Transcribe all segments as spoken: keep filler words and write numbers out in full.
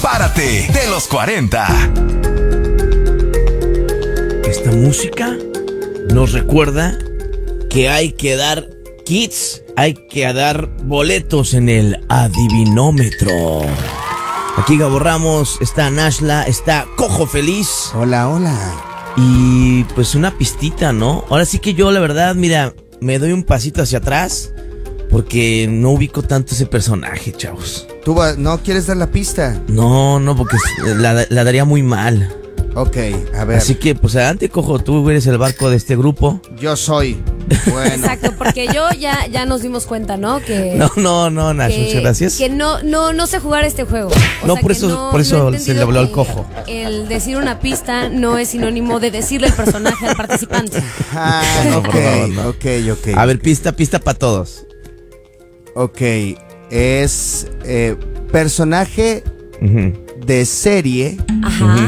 Prepárate de los cuarenta. Esta música nos recuerda que hay que dar kits, hay que dar boletos en el adivinómetro. Aquí Gabo Ramos, está Nashla, está Cojo Feliz. Hola, hola. Y pues una pistita, ¿no? Ahora sí que yo, la verdad, mira, me doy un pasito hacia atrás porque no ubico tanto ese personaje, chavos. ¿Tú va, no quieres dar la pista? No, no, porque la, la daría muy mal. Ok, a ver. Así que, pues adelante, Cojo, tú eres el barco de este grupo. Yo soy. Bueno. Exacto, porque yo ya, ya nos dimos cuenta, ¿no? Que No, no, no, Nash, que, muchas gracias. Que no, no, no sé jugar este juego. O No, sea, por que eso- no- por eso no he se le entendido habló al que Cojo. El decir una pista no es sinónimo de decirle el personaje al participante. Ah, No, ok, por favor, no. ok, ok. A ver, pista, pista para todos. Ok, es eh, personaje Ujú. de serie. Ajá.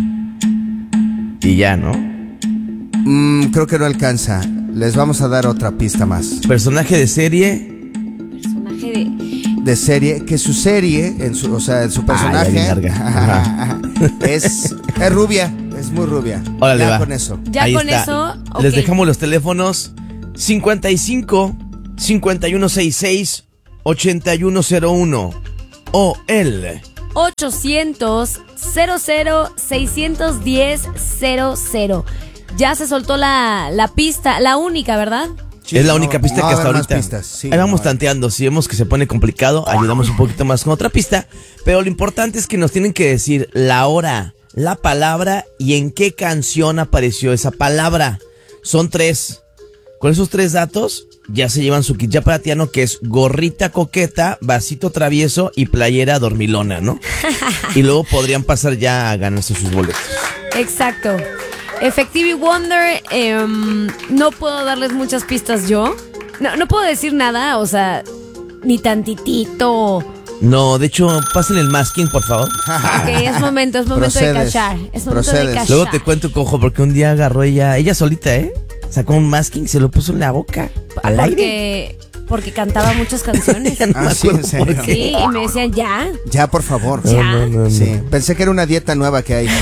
Y ya, ¿no? Mm, creo que no alcanza. Les vamos a dar otra pista más. Personaje de serie. Personaje de. De serie, que su serie, en su, o sea, en su Ah, personaje ya bien larga. es, es rubia, es muy rubia. Órale, ya va. con eso. Ya Ahí con está. eso. Ok. Les dejamos los teléfonos cincuenta y cinco, cincuenta y uno sesenta y seis, ochenta y uno cero uno o el ochocientos, cero cero, seiscientos diez, cero cero. Ya se soltó la, la pista, la única, ¿verdad? Sí, es la no, única pista no que va a hasta haber más ahorita. pistas, sí, Ahí vamos no. tanteando. Si vemos que se pone complicado, ayudamos un poquito más con otra pista. Pero lo importante es que nos tienen que decir la hora, la palabra y en qué canción apareció esa palabra. Son tres. Con esos tres datos ya se llevan su kit ya platiano, que es gorrita coqueta, vasito travieso y playera dormilona, ¿no? Y luego podrían pasar ya a ganarse sus boletos. Exacto. Effective Wonder, em, no puedo darles muchas pistas yo. No, no puedo decir nada, o sea, ni tantitito. No, de hecho, pasen el masking, por favor. Ok, es momento, es momento Procedes, de cachar. Es momento procedes. de cachar. Luego te cuento, Cojo, porque un día agarró ella, ella solita, ¿eh? Sacó un masking y se lo puso en la boca, al aire. Porque, porque cantaba muchas canciones. Ya no me Ah, sí, acuerdo en serio. por qué. Sí, y me decían, ya, Ya, por favor. Ya. No, no, no. Sí, pensé que era una dieta nueva que hay.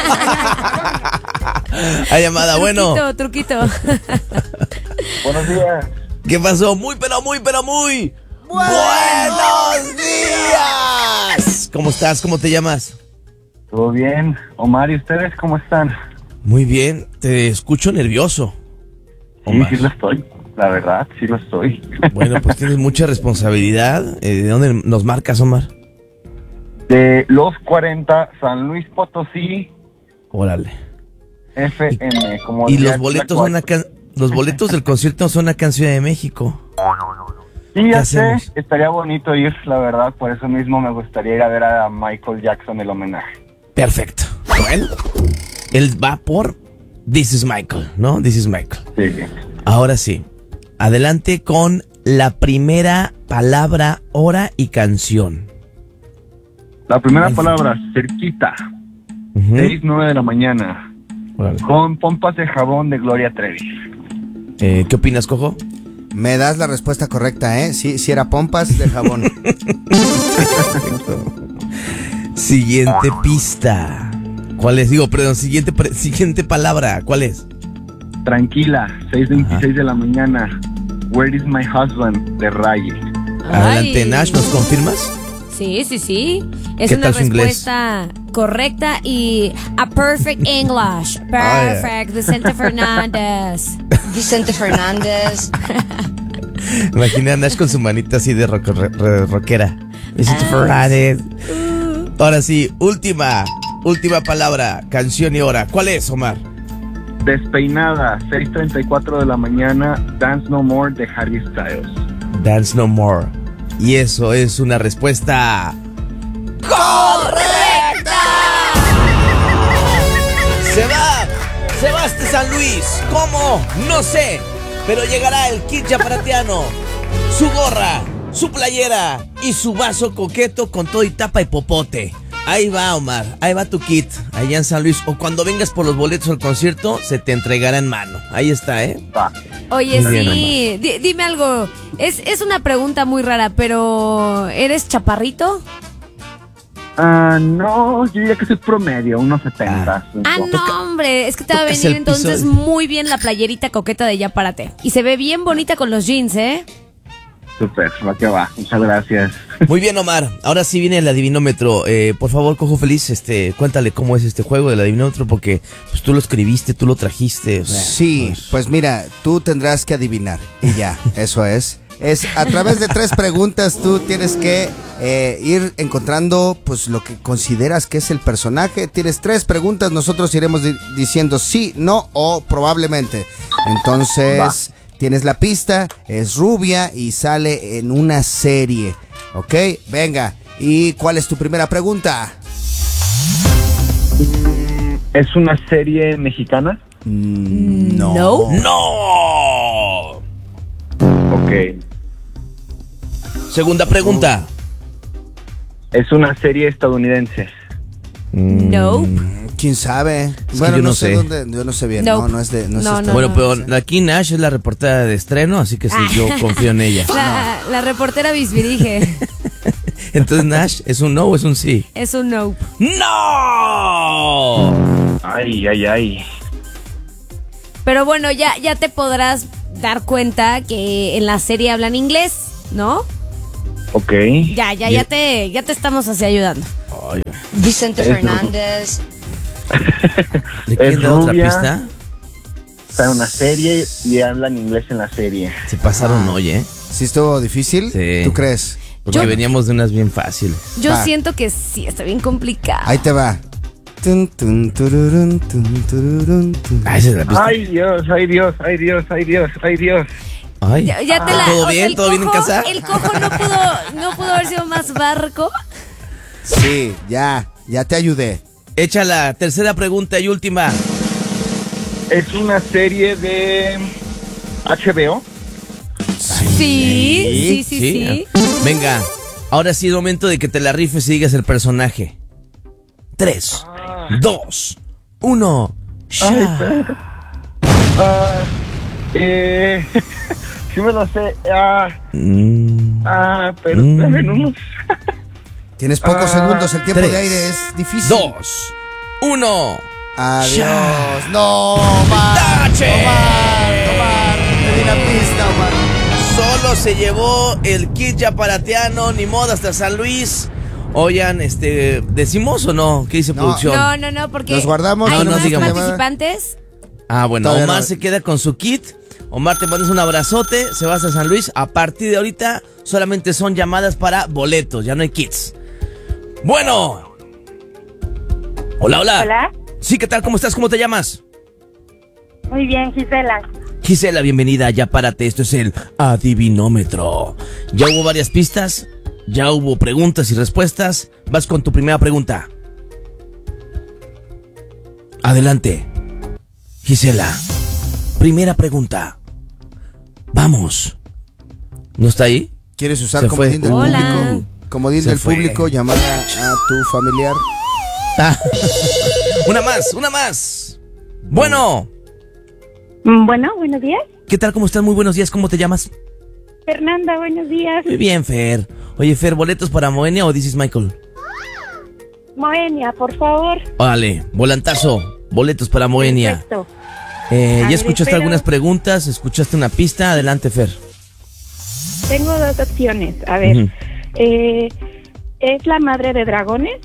Hay llamada, bueno. truquito, truquito. Buenos días. ¿Qué pasó? Muy, pero muy, pero muy. ¡Buenos días! ¿Cómo estás? ¿Cómo te llamas? ¿Todo bien? Omar, ¿y ustedes cómo están? Muy bien, te escucho nervioso. Sí, Omar. sí lo estoy. La verdad, sí lo estoy. Bueno, pues tienes mucha responsabilidad. Eh, ¿De dónde nos marcas, Omar? De los cuarenta, San Luis Potosí, Órale. F M. Como Y diría los boletos Tlacuache. son acá, los boletos del concierto son acá en Ciudad de México. Sí, ¿Qué ya sé. hacemos? Estaría bonito ir, la verdad. Por eso mismo me gustaría ir a ver a Michael Jackson el homenaje. Perfecto. Bueno, él va por This is Michael, ¿no? This is Michael. Sí, sí. Ahora sí, adelante con la primera palabra, hora y canción. La primera Ay, sí. palabra, cerquita. Ujú. seis, nueve de la mañana. Órale. Con pompas de jabón de Gloria Trevi. Eh, ¿Qué opinas, Cojo? Me das la respuesta correcta, ¿eh? Sí, sí era pompas de jabón. Siguiente pista. ¿Cuál es? Digo, perdón, siguiente, pre- siguiente palabra. ¿Cuál es? Tranquila, seis veintiséis de la mañana. Where is my husband? De Ray. Adelante, Ay. Nash, ¿nos confirmas? Sí, sí, sí. Es ¿Qué una tal su inglés? respuesta correcta y a perfect English. Perfect. Vicente Fernández. Vicente Fernández. Imaginé a Nash con su manita así de rock, re- re- rockera. Vicente Fernández. Ahora sí, última, última palabra, canción y hora. ¿Cuál es, Omar? Despeinada, seis treinta y cuatro de la mañana. Dance No More de Harry Styles. Dance No More. Y eso es una respuesta correcta. Se va, se va este San Luis. ¿Cómo? No sé. Pero llegará el kit yaparatiano, su gorra, su playera y su vaso coqueto con todo y tapa y popote. Ahí va, Omar, ahí va tu kit, allá en San Luis. O cuando vengas por los boletos al concierto, se te entregará en mano. Ahí está, ¿eh? Va. Oye, Muy bien, sí, di- dime algo. Es, es una pregunta muy rara, pero ¿eres chaparrito? Ah, no, yo diría que soy promedio, unos setenta. Ah, no, hombre, es que te va a tocas venir el piso. entonces muy bien la playerita coqueta de Ya Párate. Y se ve bien bonita con los jeans, ¿eh? Súper, va que va. Muchas gracias. Muy bien, Omar. Ahora sí viene el adivinómetro. Eh, por favor, Cojo Feliz, este, cuéntale cómo es este juego del adivinómetro, porque pues, tú lo escribiste, tú lo trajiste. O sea, Sí, pues, pues mira, tú tendrás que adivinar. Y ya, eso es. Es a través de tres preguntas tú tienes que eh, ir encontrando pues lo que consideras que es el personaje. Tienes tres preguntas, nosotros iremos di- diciendo sí, no o probablemente. Entonces, Va. tienes la pista, es rubia y sale en una serie. ¿Ok? Venga, ¿y cuál es tu primera pregunta? ¿Es una serie mexicana? No. No. ¡No! Ok. Segunda pregunta. ¿Es una serie estadounidense? No. ¿Quién sabe? que Bueno, yo no, no sé sé. dónde, yo no sé bien. Nope. No, no es de no es No, esta- no, Bueno, no, pero no sé. aquí Nash es la reportera de estreno, así que sí, yo confío en ella. La, la reportera bisbirige. Entonces, Nash, ¿es un no o es un sí? Es un no. ¡No! Ay, ay, ay. Pero bueno, ya, ya te podrás dar cuenta que en la serie hablan inglés, ¿no? Ok. Ya, ya, Y- ya te, ya te estamos así ayudando. Vicente Eso. Fernández. ¿Le quieren Es dar otra rubia. pista? Está en una serie y hablan inglés en la serie. Se pasaron hoy, ¿eh? ¿Sí estuvo difícil? Sí. ¿Tú crees? Porque Yo- veníamos de unas bien fáciles. Yo Va. siento que sí, está bien complicado. Ahí te va. Tun, tun, tururun, tun, tururun, tun. Ah, esa es la pista. Ay, Dios, ay, Dios, ay, Dios, ay, Dios, ay, Dios. Ay. Ya, ya te la, ¿Todo o sea, bien? el ¿Todo bien en cojo- casa? El cojo no pudo, no pudo haber sido más barco. Sí, ya, ya te ayudé. Echa la tercera pregunta y última. ¿Es una serie de H B O? Sí, sí, sí, sí. Venga, ahora sí es momento de que te la rifes y digas el personaje. Tres, dos, uno. Ah, eh, sí me lo sé. Ah, Mm, ah, pero Mm. esperen unos. Tienes pocos Ah, segundos, el tiempo tres, de aire es difícil. dos, uno. Adiós. No, Omar. ¡Tache! Omar, Omar. Te di la pista, Omar. Solo se llevó el kit yaparateano, ni modo, hasta San Luis. Oigan, este, ¿decimos o no? ¿Qué dice No. producción? No, no, no, porque Nos guardamos, hay no, no, más digamos. participantes. Ah, bueno, Todavía Omar no. se queda con su kit. Omar, te mandas un abrazote, se vas a San Luis. A partir de ahorita solamente son llamadas para boletos, ya no hay kits. Bueno. Hola, hola. Hola, Sí, ¿qué tal? ¿Cómo estás? ¿Cómo te llamas? muy bien, Gisela. Gisela, bienvenida, ya párate, esto es el adivinómetro. Ya hubo varias pistas, ya hubo preguntas y respuestas. Vas con tu primera pregunta. Adelante. Gisela, primera pregunta. Vamos. ¿No está ahí? ¿Quieres usar Se fue. comodín del Hola. público? Comodín Se del fue. público, llamar a, a tu familiar. Ah. Una más, una más. Bueno, Mm, Bueno, buenos días. ¿qué tal? ¿Cómo estás? Muy buenos días, ¿cómo te llamas? Fernanda, buenos días. Muy bien, Fer. Oye, Fer, ¿boletos para Moenia o This is Michael? Moenia, por favor. Órale, volantazo, boletos para Moenia. Perfecto. Eh, A ¿Ya ver, escuchaste espero. algunas preguntas? ¿Escuchaste una pista? Adelante, Fer. Tengo dos opciones. A ver, Ujú. eh, ¿es la madre de dragones?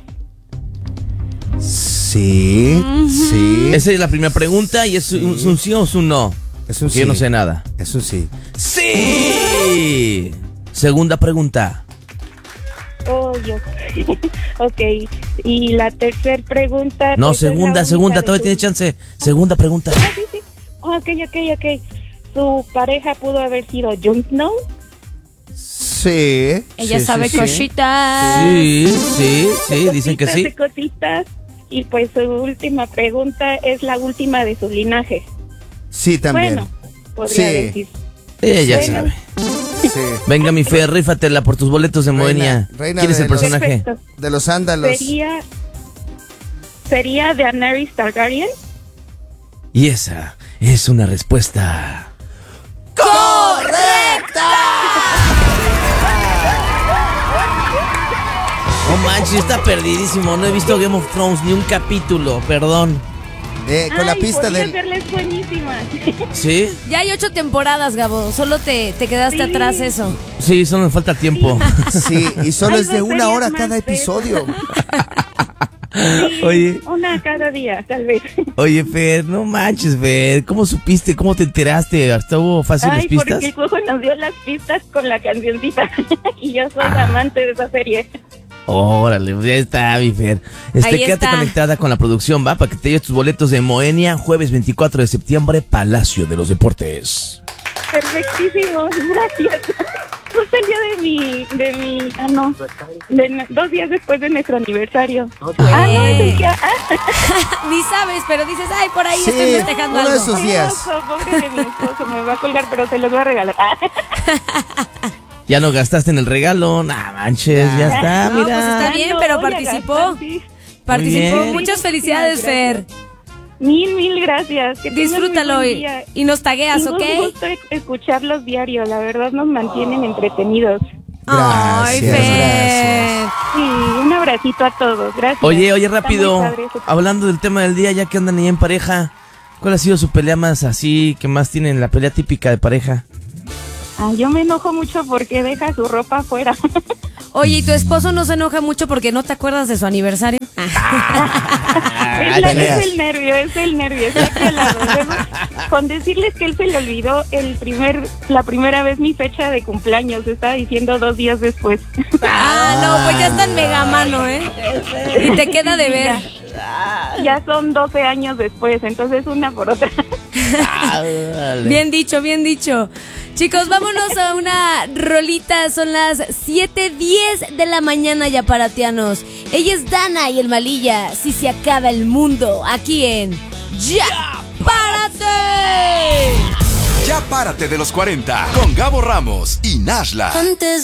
Sí, sí. Esa es la primera pregunta y es un, es un sí o es un no. Es un Que yo no sí. sé nada. Eso sí. ¡Sí! Segunda pregunta. Oh, yo. Ok. Y la tercera pregunta. No, pues, es la segunda, única segunda, de todavía su- tiene chance. Segunda pregunta. Ah, sí, sí. Oh, ok, ok, ok. ¿Su pareja pudo haber sido Jon Snow? Sí. Ella sí, sabe sí, sí. cositas. Sí, sí, sí, dicen que sí. Cositas, cositas. Y pues su última pregunta es la última de su linaje. Sí, también. Bueno, podría Sí. decir. Ella Bueno. sabe. Sí. Venga, mi Fer, rífatela por tus boletos de Reina- Moenia. reina ¿Quién es de el los- personaje? Perfecto. De los ándalos. Sería. Sería Daenerys Targaryen. Y esa es una respuesta. manches, está perdidísimo. No he visto Game of Thrones ni un capítulo, perdón. Eh, con la Ay, pista podrías del... verla, es buenísima. ¿Sí? Ya hay ocho temporadas, Gabo. Solo te, te quedaste Sí. atrás eso. Sí, solo me falta tiempo. Sí, y solo Hay es de dos una series hora más cada de episodio. Sí, Oye. una cada día, tal vez. Oye, Fer, no manches, Fer. ¿Cómo supiste? ¿Cómo te enteraste? ¿Estuvo fácil las Ay, pistas? porque el cojo nos dio las pistas con la cancioncita. Y yo soy Ah. amante de esa serie. Órale, ya está, mi Fer. Este, Ahí quédate está. conectada con la producción, ¿va? Para que te lleves tus boletos de Moenia, jueves veinticuatro de septiembre, Palacio de los Deportes. Perfectísimo, gracias. Justo el día de mi, de mi, ah no, de, dos días después de nuestro aniversario. Ah, no, es el que, ah, Ni sabes, pero dices, ay, por ahí Sí, estoy festejando uno de algo. esos qué días. oso, pobre de mi esposo, me va a colgar, pero se los voy a regalar. Ah. Ya no gastaste en el regalo, nah, manches, ya está, No, pues mira. está bien, No, pero voy a participó. gastar, sí. Participó. bien. Muchas felicidades, Fer. Mil, mil gracias. Que tengan muy Disfrútalo buen y, día. y nos tagueas, Y ¿ok? un gusto escucharlos diario, la verdad nos mantienen entretenidos. Ay, Gracias, Fer. gracias. Sí, un abracito a todos, gracias. Oye, oye, Está rápido, muy padre eso. hablando del tema del día, ya que andan ahí en pareja, ¿cuál ha sido su pelea más así, que más tienen la pelea típica de pareja? Ah, yo me enojo mucho porque deja su ropa afuera. Oye, ¿y tu esposo no se enoja mucho porque no te acuerdas de su aniversario? es, la- peleas. es el nervio, es el nervio. Está aquí al lado. Luego, con decirles que él se le olvidó el primer, la primera vez mi fecha de cumpleaños, estaba diciendo dos días después. Ah, no, pues ya está en mega mano, ¿eh? Y te queda de ver. Ya son doce años después, entonces una por otra. Bien dicho, bien dicho. Chicos, vámonos a una rolita. Son las siete diez de la mañana ya paratianos. Ella es Dana y el Malilla. Si se acaba el mundo, aquí en Ya Párate. Ya párate de los cuarenta con Gabo Ramos y Nashla. Antes